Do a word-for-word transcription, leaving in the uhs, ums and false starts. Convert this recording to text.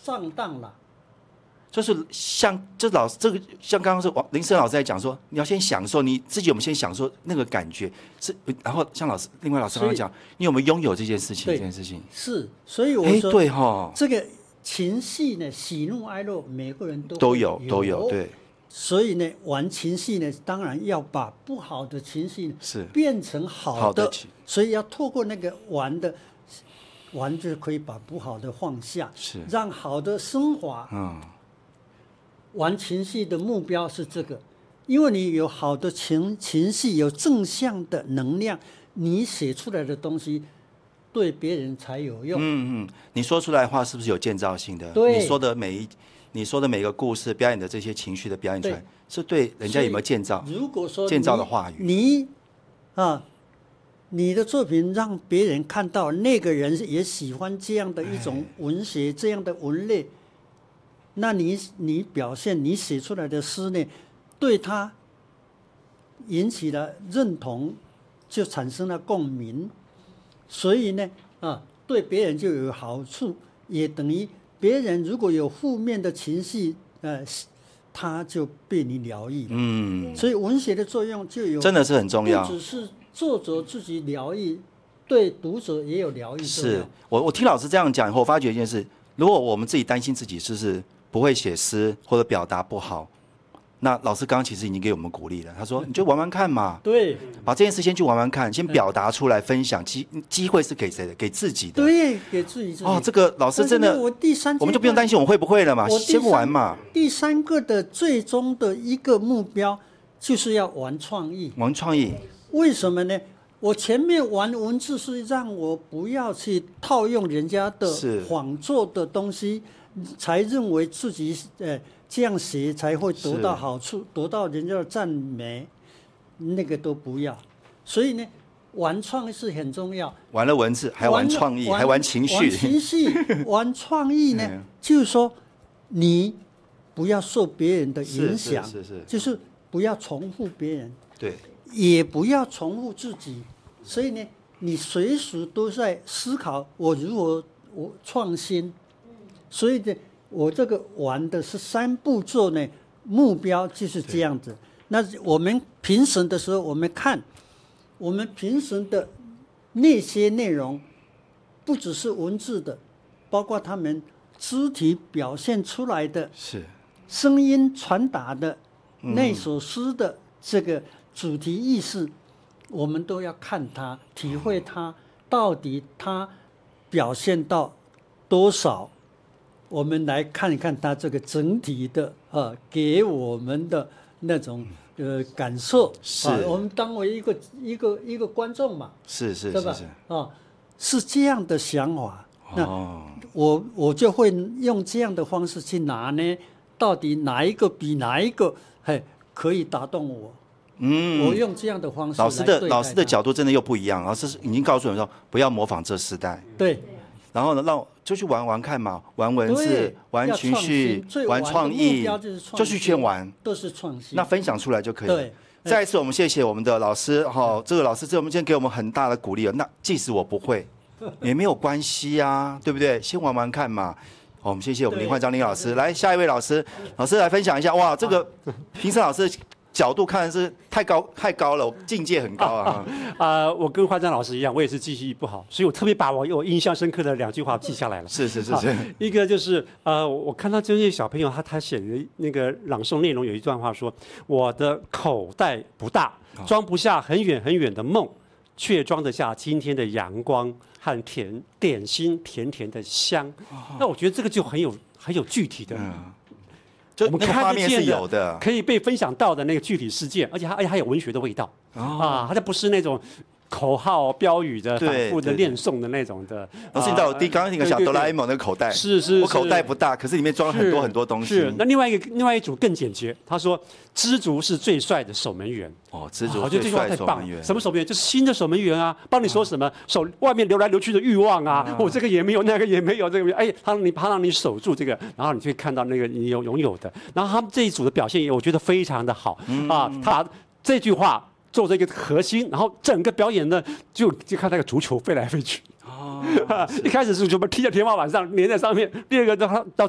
上当了。 就是像这老师这个像刚刚是王林森老师在讲说，你要先享受你自己，我们先享受那个感觉是，然后像老师另外老师刚刚讲，你有没有拥有这件事情？这件事情是，所以我说， 对哈， 这个情绪呢，喜怒哀乐，每个人都都有都有对。 所以呢，玩情绪呢，当然要把不好的情绪呢是变成好的， 好的所以要透过那个玩的。玩就可以把不好的放下， 是让好的升华。 嗯。 玩情绪的目标是这个，因为你有好的情情绪，有正向的能量，你写出来的东西对别人才有用。 嗯嗯，你说出来的话是不是有建造性的？ 对， 你说的每一你说的每个故事，表演的这些情绪的表演出来，是对人家有没有建造？ 如果说建造的话语， 你啊，你的作品让别人看到，那个人也喜欢这样的一种文学，这样的文类。那你你表现你写出来的诗呢，对他引起了认同，就产生了共鸣，所以呢啊，对别人就有好处，也等于别人如果有负面的情绪，呃，他就被你疗愈。嗯，所以文学的作用就有， 真的是很重要， 不只是作者自己疗愈，对读者也有疗愈作用。 是我我听老师这样讲以后，我发觉一件事：如果我们自己担心自己是不是不会写诗或者表达不好，那老师刚刚其实已经给我们鼓励了。他说：“你就玩玩看嘛， 对， 把这件事先去玩玩看，先表达出来，分享机机会是给谁的？给自己的。 对，给自己自己。 哦，这个老师真的， 我第三我们就不用担心我会不会了嘛，先玩嘛。 第三个的最终的一个目标就是要玩创意， 玩创意。 为什么呢？我前面玩文字是让我不要去套用人家的仿作的东西。”才认为自己呃这样写才会得到好处，得到人家的赞美，那个都不要。所以呢，玩创意是很重要。 玩了文字，还玩创意，还玩情绪。 玩情绪，玩创意呢，就是说你不要受别人的影响， 是是是， 就是不要重复别人， 对， 也不要重复自己。所以呢，你随时都在思考我如何我创新。所以呢，我这个玩的是三步骤呢，目标就是这样子。那我们评审的时候，我们看我们评审的那些内容，不只是文字的，包括他们肢体表现出来的， 是声音传达的那首诗的这个主题意识，我们都要看它，体会它到底它表现到多少。我们来看一看它这个整体的啊，给我们的那种呃感受。 是、 啊，我们当为一个一个一个观众嘛， 是是对吧？ 是是啊，是这样的想法。那哦， 我我就会用这样的方式去拿呢，到底哪一个比哪一个嘿可以打动我？嗯，我用这样的方式来对待它。 老师的老师的角度真的又不一样。老师已经告诉我们说，不要模仿这时代。 对。 然后呢，让就去玩玩看嘛，玩文字，玩情绪，玩创意，就去先玩， 都是创新。 那分享出来就可以了。 对， 再一次我们谢谢我们的老师哈、哦，这个老师这我们今天给我们很大的鼓励了。那即使我不会，也没有关系啊，对不对？先玩玩看嘛。好，我们谢谢我们林焕章林老师。来，下一位老师，老师来分享一下。哇，这个评审老师角度看的是太高太高了，境界很高啊！ 啊，呃、我跟焕章老师一样，我也是记忆力不好，所以我特别把我我印象深刻的两句话记下来了。 是是是是， 一个就是呃，我看到这些小朋友他他写的那个朗诵内容有一段话说：“我的口袋不大，装不下很远很远的梦，却装得下今天的阳光和甜点心甜甜的香。”那我觉得这个就很有很有具体的。嗯， 就那个画面是有的， 可以被分享到的那个具体事件，而且它而且还有文学的味道、哦、啊，它就不是那种口号标语的反复的念诵的那种的。 老师，你知道我第刚刚那个小哆啦 A 梦那个口袋， 是是， 我口袋不大，可是里面装了很多很多东西。 是，那另外一个另外一组更简洁，他说知足是最帅的守门员。 哦，知足是最帅的守门员。 什么守门员？就是新的守门员啊，帮你说什么守外面流来流去的欲望啊，我、哦、这个也没有，那个也没有，这个哎，他让你他让你守住这个，然后你就看到那个你有拥有的。然后他们这一组的表现，我觉得非常的好、嗯、啊，他这句话做这个核心，然后整个表演呢，就就看那个足球飞来飞去。哦，一开始是什么踢在天花板上，粘在上面；第二个到到